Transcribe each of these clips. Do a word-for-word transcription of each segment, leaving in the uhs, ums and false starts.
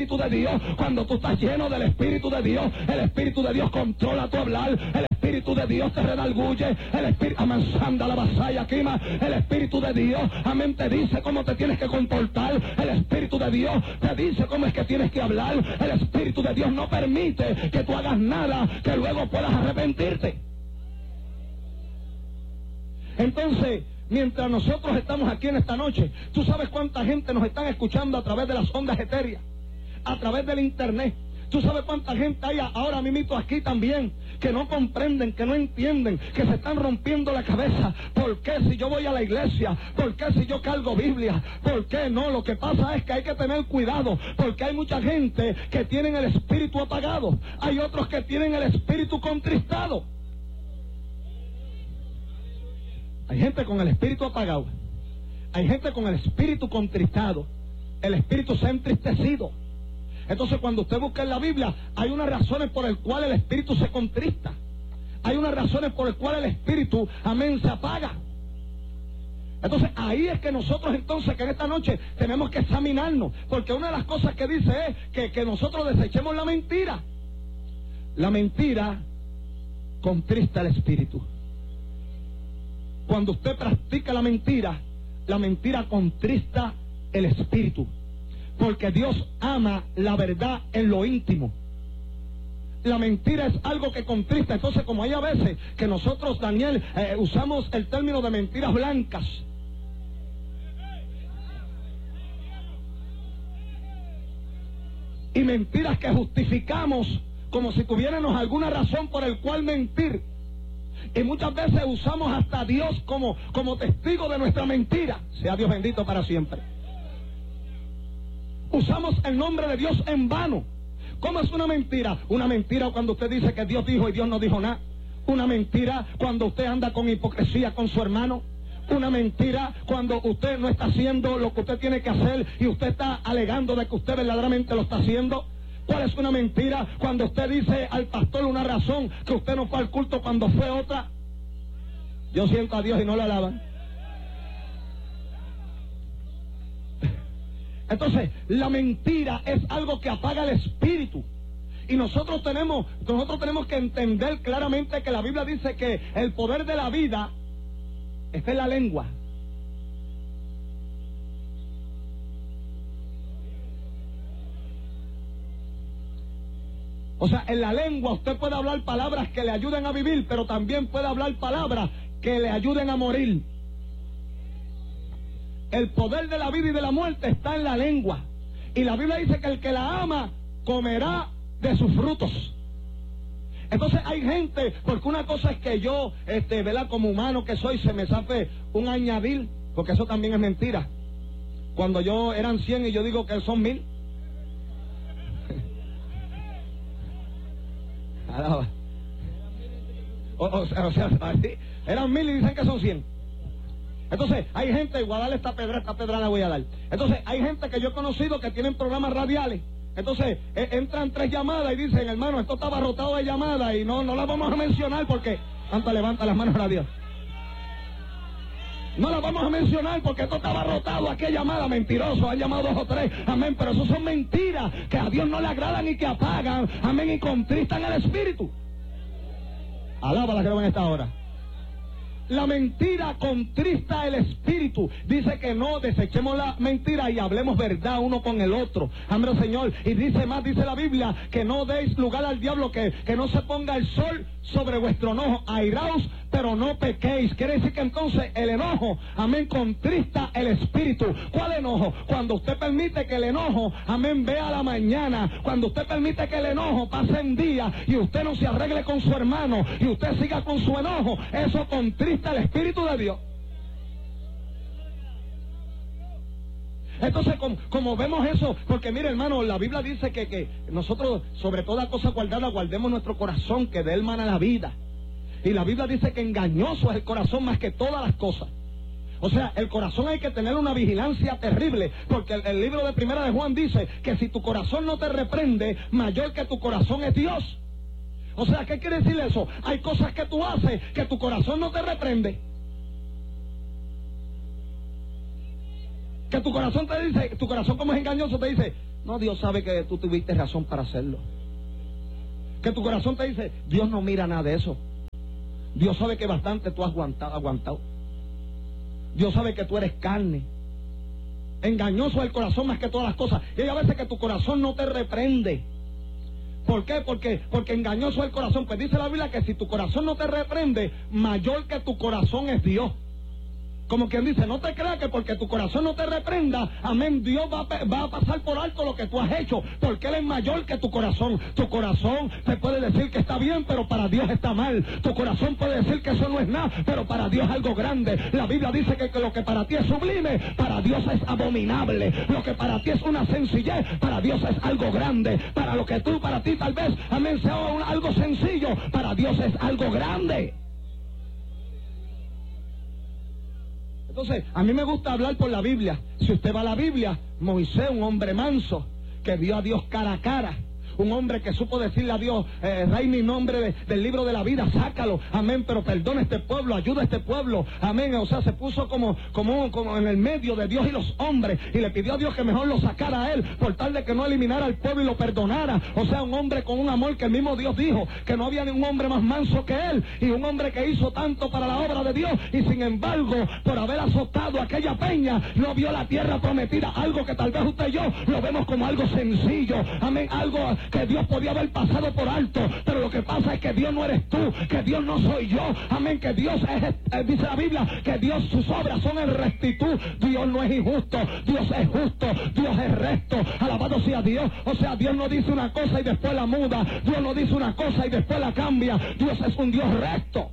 Espíritu de Dios, cuando tú estás lleno del Espíritu de Dios, el Espíritu de Dios controla tu hablar, el Espíritu de Dios te redarguye, el Espíritu, amén, sanda la vasalla, quima, el Espíritu de Dios, amén, te dice cómo te tienes que comportar, el Espíritu de Dios te dice cómo es que tienes que hablar, el Espíritu de Dios no permite que tú hagas nada que luego puedas arrepentirte. Entonces, mientras nosotros estamos aquí en esta noche, tú sabes cuánta gente nos están escuchando a través de las ondas etéreas, a través del internet. Tú sabes cuánta gente hay ahora mismo aquí también, que no comprenden, que no entienden, que se están rompiendo la cabeza. ¿Por qué si yo voy a la iglesia? ¿Por qué si yo cargo Biblia? ¿Por qué no? Lo que pasa es que hay que tener cuidado, porque hay mucha gente que tienen el espíritu apagado, hay otros que tienen el espíritu contristado. Hay gente con el espíritu apagado, hay gente con el espíritu contristado, el espíritu se ha entristecido. Entonces, cuando usted busca en la Biblia, hay unas razones por las cuales el espíritu se contrista, hay unas razones por las cuales el espíritu, amén, se apaga. Entonces, ahí es que nosotros entonces, que en esta noche tenemos que examinarnos, porque una de las cosas que dice es que, que nosotros desechemos la mentira. La mentira contrista el espíritu. Cuando usted practica la mentira, la mentira contrista el espíritu, porque Dios ama la verdad en lo íntimo. La mentira es algo que contrista. Entonces, como hay a veces que nosotros, Daniel, eh, usamos el término de mentiras blancas. Y mentiras que justificamos como si tuviéramos alguna razón por el cual mentir. Y muchas veces usamos hasta a Dios como, como testigo de nuestra mentira. Sea Dios bendito para siempre. Usamos el nombre de Dios en vano. ¿Cómo es una mentira? Una mentira cuando usted dice que Dios dijo y Dios no dijo nada. Una mentira cuando usted anda con hipocresía con su hermano. Una mentira cuando usted no está haciendo lo que usted tiene que hacer y usted está alegando de que usted verdaderamente lo está haciendo. ¿Cuál es una mentira? Cuando usted dice al pastor una razón que usted no fue al culto cuando fue otra. Yo siento a Dios y no lo alaban. Entonces, la mentira es algo que apaga el espíritu. Y nosotros tenemos, nosotros tenemos que entender claramente que la Biblia dice que el poder de la vida está en la lengua. O sea, en la lengua usted puede hablar palabras que le ayuden a vivir, pero también puede hablar palabras que le ayuden a morir. El poder de la vida y de la muerte está en la lengua. Y la Biblia dice que el que la ama comerá de sus frutos. Entonces hay gente, porque una cosa es que yo, este, ¿verdad? Como humano que soy, se me sabe un añadir, porque eso también es mentira. Cuando yo eran cien y yo digo que son mil. O, o, o sea, eran mil y dicen que son cien. Entonces, hay gente, voy a darle esta pedra, esta pedra la voy a dar. Entonces, hay gente que yo he conocido que tienen programas radiales. Entonces, eh, entran tres llamadas y dicen, hermano, esto está abarrotado de llamadas y no, no las vamos a mencionar porque... Santa, levanta las manos a Dios. No las vamos a mencionar porque esto está abarrotado. Aquí hay llamadas, mentirosos, han llamado dos o tres. Amén, pero eso son mentiras que a Dios no le agradan y que apagan. Amén, y contristan el espíritu. Alábala que lo en esta hora. La mentira contrista el espíritu. Dice que no desechemos la mentira y hablemos verdad uno con el otro. Amén, Señor. Y dice más, dice la Biblia, que no deis lugar al diablo, que, que no se ponga el sol sobre vuestro enojo. Airaos, pero no pequéis. Quiere decir que entonces el enojo, amén, contrista el espíritu. ¿Cuál enojo? Cuando usted permite que el enojo, amén, vea la mañana. Cuando usted permite que el enojo pase en día y usted no se arregle con su hermano y usted siga con su enojo, eso contrista el espíritu de Dios. Entonces, como, como vemos eso, porque mire, hermano, la Biblia dice que, que nosotros, sobre toda cosa guardada, guardemos nuestro corazón, que de él mana la vida. Y la Biblia dice que engañoso es el corazón más que todas las cosas. O sea, el corazón hay que tener una vigilancia terrible, porque el, el libro de Primera de Juan dice que si tu corazón no te reprende, mayor que tu corazón es Dios. O sea, ¿qué quiere decir eso? Hay cosas que tú haces que tu corazón no te reprende. Que tu corazón te dice, tu corazón como es engañoso te dice, no, Dios sabe que tú tuviste razón para hacerlo. Que tu corazón te dice, Dios no mira nada de eso. Dios sabe que bastante tú has aguantado, aguantado. Dios sabe que tú eres carne. Engañoso es el corazón más que todas las cosas. Y hay a veces que tu corazón no te reprende. ¿Por qué? Porque, porque engañoso es el corazón. Pues dice la Biblia que si tu corazón no te reprende, mayor que tu corazón es Dios. Como quien dice, no te creas que porque tu corazón no te reprenda, amén, Dios va a, va a pasar por alto lo que tú has hecho, porque Él es mayor que tu corazón. Tu corazón te puede decir que está bien, pero para Dios está mal. Tu corazón puede decir que eso no es nada, pero para Dios es algo grande. La Biblia dice que, que lo que para ti es sublime, para Dios es abominable. Lo que para ti es una sencillez, para Dios es algo grande. Para lo que tú, para ti tal vez, amén, sea un, algo sencillo, para Dios es algo grande. Entonces, a mí me gusta hablar por la Biblia. Si usted va a la Biblia, Moisés, un hombre manso, que vio a Dios cara a cara. Un hombre que supo decirle a Dios, eh, Rey, mi nombre de, del libro de la vida, sácalo, amén, pero perdona a este pueblo, ayuda a este pueblo, amén. O sea, se puso como, como, como en el medio de Dios y los hombres, y le pidió a Dios que mejor lo sacara a él, por tal de que no eliminara al pueblo y lo perdonara. O sea, un hombre con un amor que el mismo Dios dijo, que no había ningún hombre más manso que él, y un hombre que hizo tanto para la obra de Dios, y sin embargo, por haber azotado aquella peña, no vio la tierra prometida, algo que tal vez usted y yo lo vemos como algo sencillo, amén, algo que Dios podía haber pasado por alto, pero lo que pasa es que Dios no eres tú, que Dios no soy yo, amén, que Dios es, eh, dice la Biblia, que Dios, sus obras son en rectitud. Dios no es injusto, Dios es justo, Dios es recto, alabado sea Dios. O sea, Dios no dice una cosa y después la muda, Dios no dice una cosa y después la cambia, Dios es un Dios recto.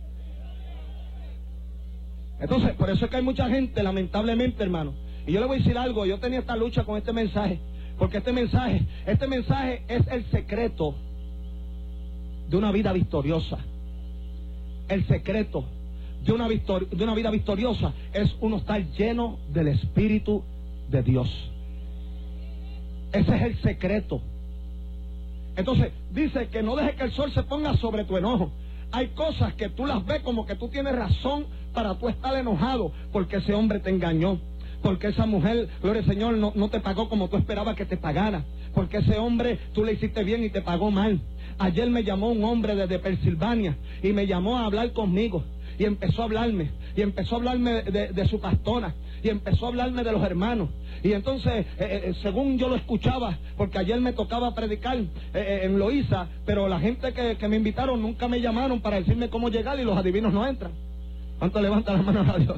Entonces, por eso es que hay mucha gente, lamentablemente, hermano, y yo le voy a decir algo, yo tenía esta lucha con este mensaje, porque este mensaje, este mensaje es el secreto de una vida victoriosa. El secreto de una, victor, de una vida victoriosa es uno estar lleno del Espíritu de Dios. Ese es el secreto. Entonces, dice que no dejes que el sol se ponga sobre tu enojo. Hay cosas que tú las ves como que tú tienes razón para tú estar enojado, porque ese hombre te engañó. Porque esa mujer, gloria al Señor, no, no te pagó como tú esperabas que te pagara. Porque ese hombre, tú le hiciste bien y te pagó mal. Ayer me llamó un hombre desde Pensilvania y me llamó a hablar conmigo. Y empezó a hablarme, y empezó a hablarme de, de, de su pastora, y empezó a hablarme de los hermanos. Y entonces, eh, eh, según yo lo escuchaba, porque ayer me tocaba predicar eh, eh, en Loíza, pero la gente que, que me invitaron nunca me llamaron para decirme cómo llegar, y los adivinos no entran. ¿Cuánto levanta la mano a Dios?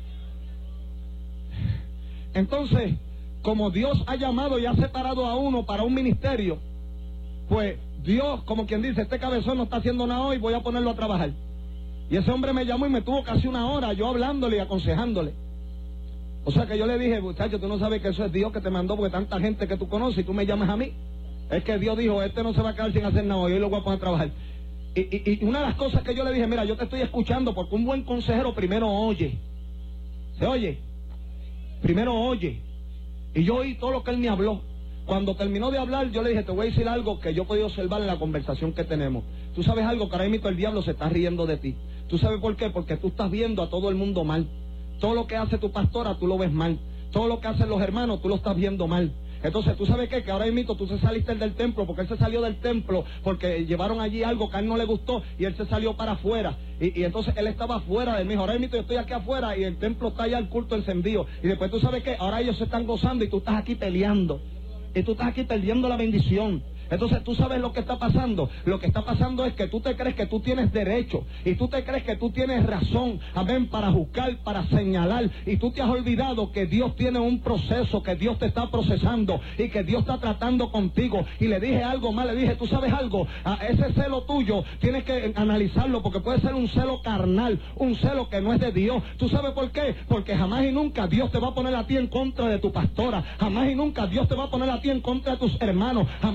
Entonces, como Dios ha llamado y ha separado a uno para un ministerio, pues Dios, como quien dice, este cabezón no está haciendo nada hoy, voy a ponerlo a trabajar. Y ese hombre me llamó y me tuvo casi una hora yo hablándole y aconsejándole. O sea que yo le dije, muchacho, tú no sabes que eso es Dios que te mandó, porque tanta gente que tú conoces y tú me llamas a mí. Es que Dios dijo, este no se va a quedar sin hacer nada hoy, hoy lo voy a poner a trabajar. Y, y, y una de las cosas que yo le dije, mira, yo te estoy escuchando porque un buen consejero primero oye. ¿Se oye? Primero oye. Y yo oí todo lo que él me habló. Cuando terminó de hablar, yo le dije, te voy a decir algo que yo he podido observar en la conversación que tenemos. Tú sabes algo, que ahora mismo el diablo se está riendo de ti. ¿Tú sabes por qué? Porque tú estás viendo a todo el mundo mal. Todo lo que hace tu pastora, tú lo ves mal. Todo lo que hacen los hermanos, tú lo estás viendo mal. Entonces, ¿tú sabes qué? Que ahora mismo tú se saliste del templo, porque él se salió del templo, porque llevaron allí algo que a él no le gustó, y él se salió para afuera. Y, y entonces él estaba afuera, él me dijo, ahora mismo yo estoy aquí afuera, y el templo está allá, el culto encendido. Y después, ¿tú sabes qué? Ahora ellos se están gozando, y tú estás aquí peleando. Y tú estás aquí perdiendo la bendición. Entonces, ¿tú sabes lo que está pasando? Lo que está pasando es que tú te crees que tú tienes derecho, y tú te crees que tú tienes razón, amén, para juzgar, para señalar, y tú te has olvidado que Dios tiene un proceso, que Dios te está procesando, y que Dios está tratando contigo. Y le dije algo más, le dije, ¿tú sabes algo? A ese celo tuyo tienes que analizarlo, porque puede ser un celo carnal, un celo que no es de Dios. ¿Tú sabes por qué? Porque jamás y nunca Dios te va a poner a ti en contra de tu pastora, jamás y nunca Dios te va a poner a ti en contra de tus hermanos, jamás y nunca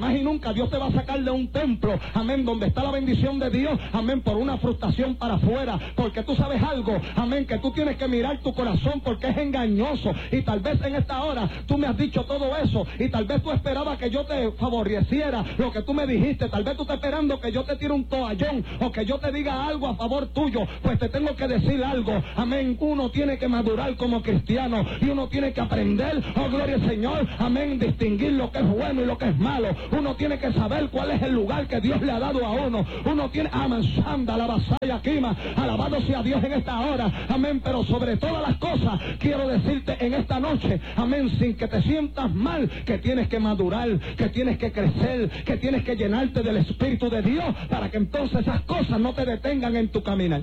nunca Dios te va a sacar de un templo, amén, donde está la bendición de Dios, amén, por una frustración para afuera, porque tú sabes algo, amén, que tú tienes que mirar tu corazón porque es engañoso, y tal vez en esta hora tú me has dicho todo eso, y tal vez tú esperabas que yo te favoreciera lo que tú me dijiste, tal vez tú estás esperando que yo te tire un toallón, o que yo te diga algo a favor tuyo, pues te tengo que decir algo, amén, uno tiene que madurar como cristiano, y uno tiene que aprender, oh gloria al Señor, amén, distinguir lo que es bueno y lo que es malo, uno tiene que saber cuál es el lugar que Dios le ha dado a uno, uno tiene, amén, sanda, la vasalla, quima, alabado sea Dios en esta hora, amén, pero sobre todas las cosas, quiero decirte en esta noche, amén, sin que te sientas mal, que tienes que madurar, que tienes que crecer, que tienes que llenarte del Espíritu de Dios, para que entonces esas cosas no te detengan en tu caminar.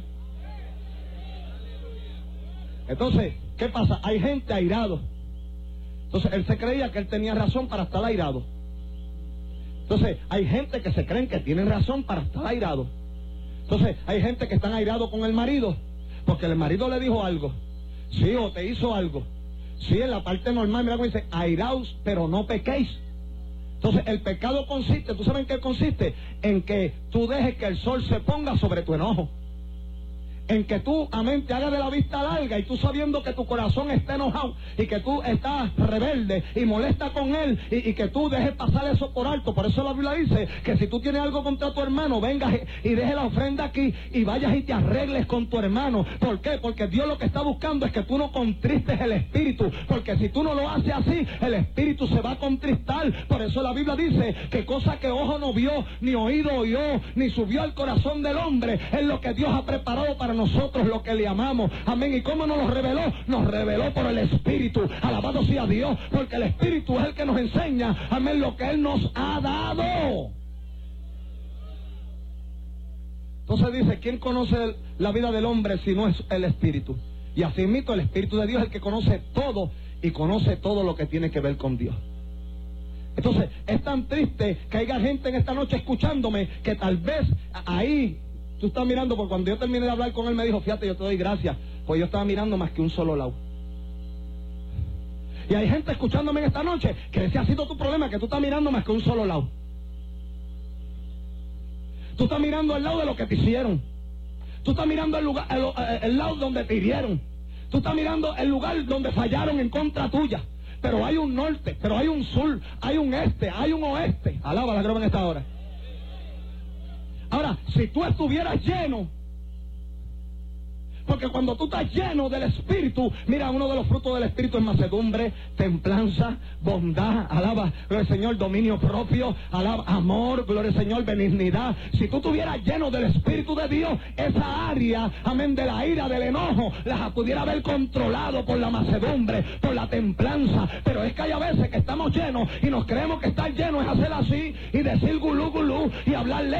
Entonces, ¿qué pasa? Hay gente airado. Entonces, él se creía que él tenía razón para estar airado. Entonces, hay gente que se creen que tienen razón para estar airado. Entonces, hay gente que están airados con el marido, porque el marido le dijo algo. Sí, o te hizo algo. Sí, en la parte normal, mira cómo dice, airaos, pero no pequéis. Entonces, el pecado consiste, ¿tú sabes en qué consiste? En que tú dejes que el sol se ponga sobre tu enojo. En que tú, amén, te hagas de la vista larga, y tú sabiendo que tu corazón está enojado y que tú estás rebelde y molesta con él, y, y que tú dejes pasar eso por alto. Por eso la Biblia dice que si tú tienes algo contra tu hermano, vengas y, y dejes la ofrenda aquí y vayas y te arregles con tu hermano. ¿Por qué? Porque Dios lo que está buscando es que tú no contristes el espíritu, porque si tú no lo haces así, el espíritu se va a contristar. Por eso la Biblia dice que cosa que ojo no vio, ni oído oyó, ni subió al corazón del hombre, es lo que Dios ha preparado para nosotros, lo que le amamos, amén. ¿Y cómo nos lo reveló? Nos reveló por el Espíritu, alabado sea Dios, porque el Espíritu es el que nos enseña, amén, lo que Él nos ha dado. Entonces dice, ¿quién conoce la vida del hombre si no es el Espíritu? Y así mismo el Espíritu de Dios es el que conoce todo, y conoce todo lo que tiene que ver con Dios. Entonces, es tan triste que haya gente en esta noche escuchándome, que tal vez ahí tú estás mirando, porque cuando yo terminé de hablar con él me dijo, fíjate, yo te doy gracias, pues yo estaba mirando más que un solo lado. Y hay gente escuchándome en esta noche que ese ha sido tu problema, que tú estás mirando más que un solo lado. Tú estás mirando el lado de lo que te hicieron. Tú estás mirando el, lugar, el, el lado donde te hirieron. Tú estás mirando el lugar donde fallaron en contra tuya. Pero hay un norte, pero hay un sur, hay un este, hay un oeste. Alaba la gloria en esta hora. Ahora, si tú estuvieras lleno, porque cuando tú estás lleno del Espíritu, mira, uno de los frutos del Espíritu es mansedumbre, templanza, bondad, alaba, gloria al Señor, dominio propio, alaba, amor, gloria al Señor, benignidad. Si tú estuvieras lleno del Espíritu de Dios, esa área, amén, de la ira, del enojo, las pudiera haber controlado por la mansedumbre, por la templanza. Pero es que hay a veces que estamos llenos y nos creemos que estar llenos es hacer así y decir gulú, gulú y hablarle